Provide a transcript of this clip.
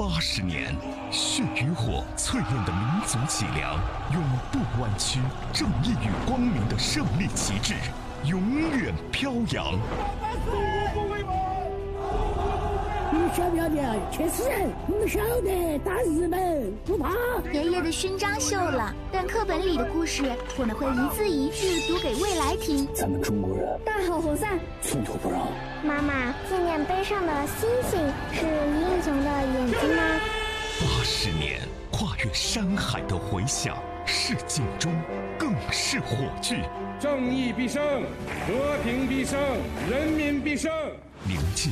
80年，血与火淬炼的民族脊梁，永不弯曲；正义与光明的胜利旗帜，永远飘扬。 你们晓不晓得去死人？我们晓得打日本不怕。 爷爷的勋章锈了，但课本里的故事我们会一字一句读给未来听。 咱们中国人大好河山， 寸土不让。 妈妈，纪念碑上的星星是英雄的眼睛吗 ？80年，跨越山海的回响，是警钟，更是火炬。 正义必胜，和平必胜，人民必胜。 铭记